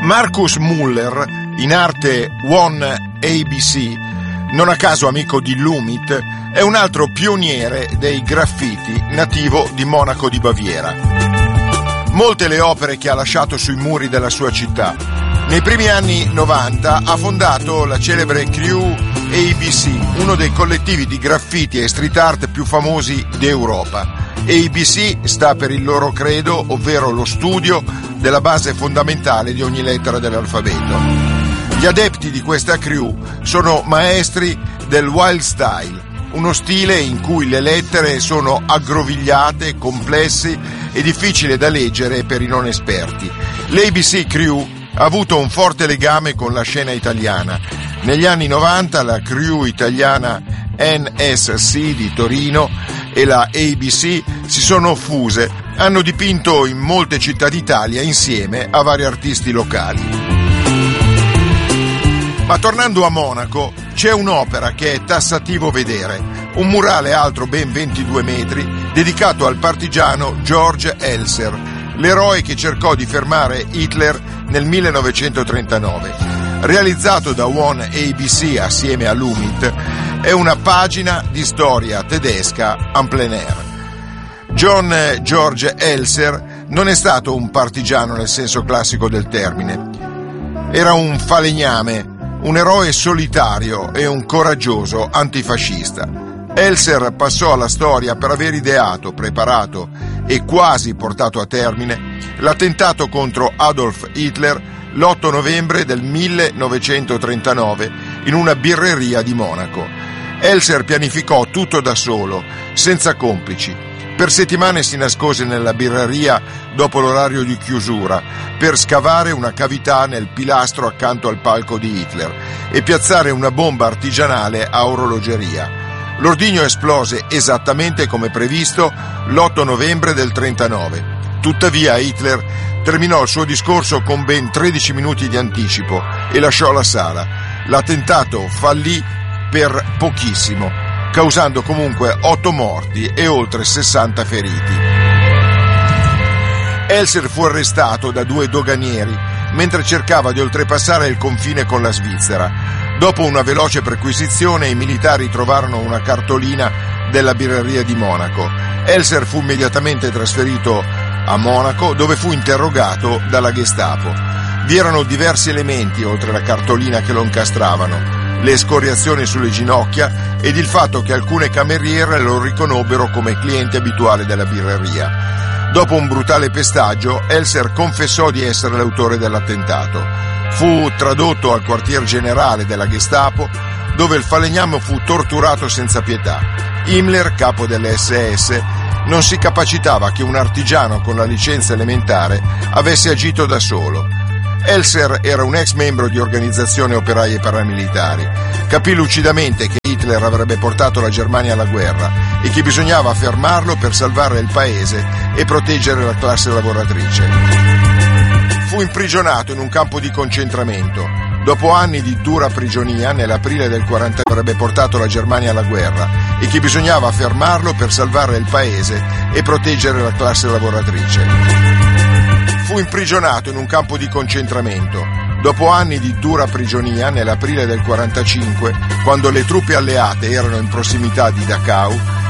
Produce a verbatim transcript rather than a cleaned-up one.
Marcus Muller, in arte One A B C, non a caso amico di Lumit, è un altro pioniere dei graffiti, nativo di Monaco di Baviera. Molte le opere che ha lasciato sui muri della sua città. Nei primi anni novanta ha fondato la celebre Crew A B C, uno dei collettivi di graffiti e street art più famosi d'Europa. A B C sta per il loro credo, ovvero lo studio della base fondamentale di ogni lettera dell'alfabeto. Gli adepti di questa crew sono maestri del wild style, uno stile in cui le lettere sono aggrovigliate, complesse e difficili da leggere per i non esperti. L'A B C Crew ha avuto un forte legame con la scena italiana. Negli anni novanta la crew italiana N S C di Torino e la A B C si sono fuse, hanno dipinto in molte città d'Italia insieme a vari artisti locali. Ma tornando a Monaco, c'è un'opera che è tassativo vedere, un murale alto ben ventidue metri dedicato al partigiano George Elser, l'eroe che cercò di fermare Hitler nel millenovecentotrentanove. Realizzato da One A B C assieme a Lumit, è una pagina di storia tedesca en plein air. John George Elser non è stato un partigiano nel senso classico del termine. Era un falegname, un eroe solitario e un coraggioso antifascista. Elser passò alla storia per aver ideato, preparato e quasi portato a termine l'attentato contro Adolf Hitler l'otto novembre del millenovecentotrentanove in una birreria di Monaco. Elser pianificò tutto da solo, senza complici. Per settimane si nascose nella birreria dopo l'orario di chiusura per scavare una cavità nel pilastro accanto al palco di Hitler e piazzare una bomba artigianale a orologeria. L'ordigno esplose esattamente come previsto l'otto novembre del trentanove. Tuttavia Hitler terminò il suo discorso con ben tredici minuti di anticipo e lasciò la sala. L'attentato fallì per pochissimo, causando comunque otto morti e oltre sessanta feriti. Elser fu arrestato da due doganieri mentre cercava di oltrepassare il confine con la Svizzera. Dopo una veloce perquisizione i militari trovarono una cartolina della birreria di Monaco. Elser fu immediatamente trasferito a Monaco, dove fu interrogato dalla Gestapo. Vi erano diversi elementi oltre la cartolina che lo incastravano: le escoriazioni sulle ginocchia ed il fatto che alcune cameriere lo riconobbero come cliente abituale della birreria. Dopo un brutale pestaggio, Elser confessò di essere l'autore dell'attentato. Fu tradotto al quartier generale della Gestapo, dove il falegname fu torturato senza pietà. Himmler, capo dell'S S, non si capacitava che un artigiano con la licenza elementare avesse agito da solo. Elser era un ex membro di organizzazioni operaie paramilitari. Capì lucidamente che Hitler avrebbe portato la Germania alla guerra e che bisognava fermarlo per salvare il paese e proteggere la classe lavoratrice. Fu imprigionato in un campo di concentramento. Dopo anni di dura prigionia, nell'aprile del quaranta avrebbe portato la Germania alla guerra e che bisognava fermarlo per salvare il paese e proteggere la classe lavoratrice. Fu imprigionato in un campo di concentramento. Dopo anni di dura prigionia, nell'aprile del quarantacinque, quando le truppe alleate erano in prossimità di Dachau,